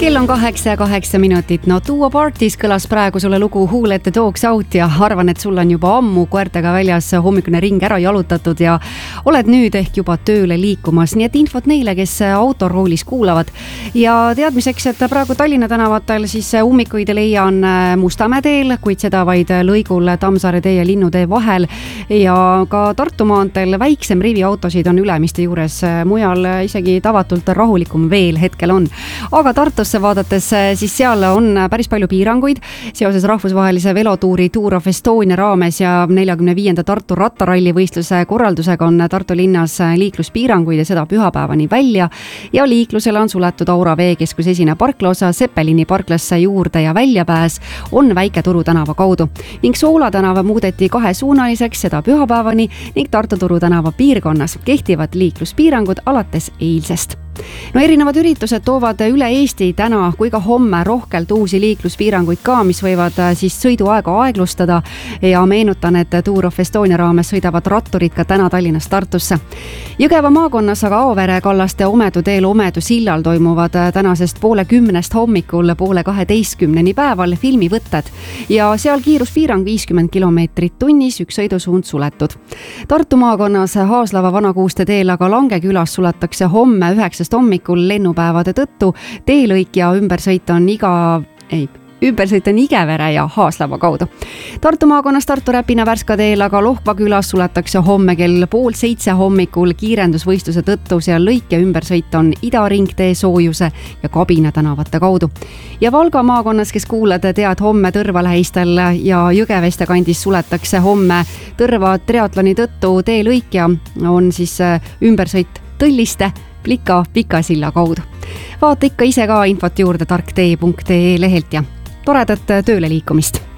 Kell on 8 minutit. No Duo Parties kõlas praegu sulle lugu Who Let the Dogs Out ja arvan, et sul on juba ammu koertega väljas hommikune ring ära jalutatud ja oled nüüd ehk juba tööle liikumas. Nii et infot neile, kes autoroolis kuulavad. Ja teadmiseks, et praegu Tallinna tänavatel siis ummikuid leian Mustamäe teel, kuid seda vaid lõigul Tammsaare tee ja Linnutee vahel. Ja ka Tartu maanteel väiksem rivi autosid on Ülemiste juures. Mujal isegi tavatult rahulikum veel hetkel on. Aga Tartus vaadates, siis seal on päris palju piiranguid seoses rahvusvahelise velotuuri Tour of Estonia raames ja 45. Tartu rattaralli võistluse korraldusega on Tartu linnas liikluspiiranguid ja seda pühapäevani välja ja liiklusele on suletud Aura veekeskus esine parklaosa Seppelini parklasse juurde ja väljapääs on Väike-Turu tänava kaudu ning Soola tänava muudeti kahesuunaliseks seda pühapäevani ning Tartu Turu tänava piirkonnas kehtivad liikluspiirangud alates eilsest. No erinevad üritused toovad üle Eesti täna kui ka homme rohkelt uusi liikluspiiranguid ka, mis võivad siis sõiduaega aeglustada ja meenutan, et Tour of Estonia raames sõidavad ratturid ka täna Tallinnast Tartusse. Jõgeva maakonnas aga Aovere Kallaste Omedu teel Omedu sillal toimuvad tänasest 9:30 hommikul 11:30 päeval filmivõtted ja seal kiiruspiirang 50 kilomeetrit tunnis, üks sõidusuund suletud. Tartu maakonnas Haaslava Vanakuuste teel aga Langekülas suletakse homme 9 hommikul lennupäevade tõttu. Teelõik ja ümbersõit on Igevere ja Haaslava kaudu. Tartu maakonnas Tartu-Räpina Värska teel aga Lohkva külas suletakse homme kell 6:30 hommikul kiirendusvõistluse tõttu. Seal lõik ja ümbersõit on Idaringtee Soojuse ja Kabina tänavate kaudu. Ja Valga maakonnas, kes kuulad, tead homme Tõrva lähistel ja Jõgeveste kandis suletakse homme Tõrva triatloni tõttu teelõik ja on siis ümbersõit Tõlliste Pika silla kaudu. Vaata ikka ise ka infot juurde tarktee.ee lehelt ja toredat tööle liikumist.